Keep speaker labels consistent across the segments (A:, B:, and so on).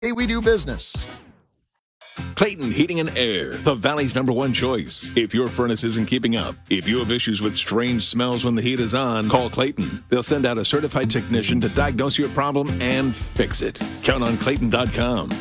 A: Hey, we do business.
B: Clayton Heating and Air, the Valley's #1 choice. If your furnace isn't keeping up, if you have issues with strange smells when the heat is on, call Clayton. They'll send out a certified technician to diagnose your problem and fix it. Count on Clayton.com.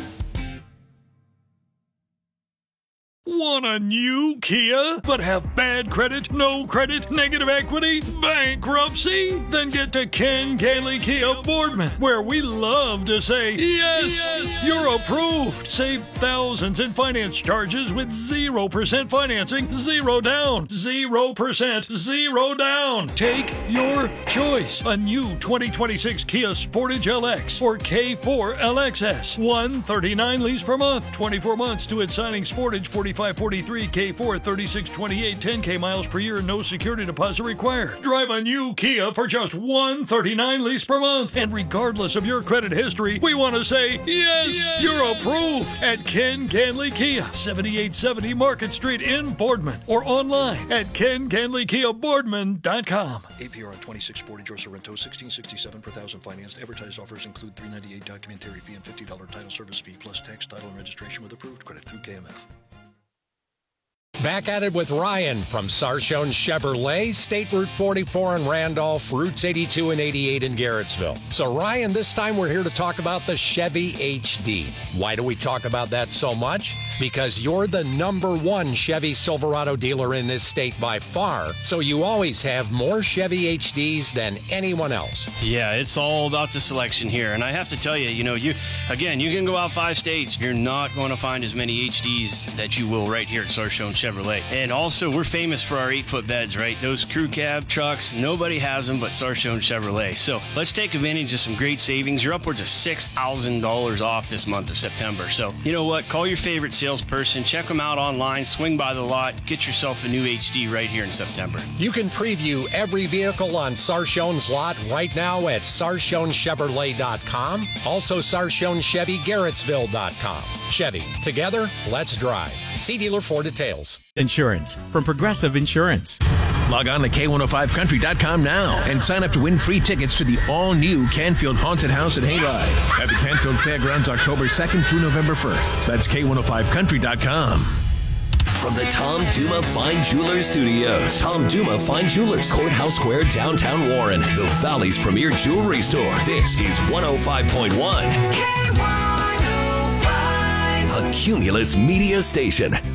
C: Want a new Kia, but have bad credit, no credit, negative equity, bankruptcy? Then get to Ken Gailey Kia Boardman, where we love to say, yes, you're approved. Save thousands in finance charges with 0% financing, 0 down, 0%, 0 down. Take your choice. A new 2026 Kia Sportage LX or K4 LXS. $139 lease per month, 24 months to its signing. Sportage 4543, K4 3628, 10K miles per year, no security deposit required. Drive a new Kia for just $139 lease per month. And regardless of your credit history, we want to say, yes, you're approved at Ken Ganley Kia, 7870 Market Street in Boardman, or online at KenGanleyKiaBoardman.com. APR on 26 Sportage or Sorrento, $1,667 per thousand financed. Advertised offers include $398 documentary fee and $50 title service fee, plus tax, title, and registration with approved credit through KMF.
D: Back at it with Ryan from Sarshone Chevrolet, State Route 44 in Randolph, Routes 82 and 88 in Garrettsville. So Ryan, this time we're here to talk about the Chevy HD. Why do we talk about that so much? Because you're the #1 Chevy Silverado dealer in this state by far, so you always have more Chevy HDs than anyone else.
E: Yeah, it's all about the selection here. And I have to tell you, you can go out 5 states. You're not going to find as many HDs that you will right here at Sarshone Chevrolet. And also, we're famous for our 8-foot beds, right? Those crew cab trucks, nobody has them but Sarshone Chevrolet. So let's take advantage of some great savings. You're upwards of $6,000 off this month of September. So you know what? Call your favorite salesperson, check them out online, swing by the lot, get yourself a new HD right here in September.
D: You can preview every vehicle on Sarshone's lot right now at Sarshonechevrolet.com. Also, Sarshonechevy.Garrettsville.com. Chevy, together, let's drive. See dealer for details.
F: Insurance from Progressive Insurance.
B: Log on to K105country.com now and sign up to win free tickets to the all-new Canfield Haunted House at Hayride at the Canfield Fairgrounds October 2nd through November 1st. That's K105country.com.
G: From the Tom Duma Fine Jewelers Studios, Tom Duma Fine Jewelers, Courthouse Square, downtown Warren, the Valley's premier jewelry store. This is 105.1. K105. A Cumulus Media Station.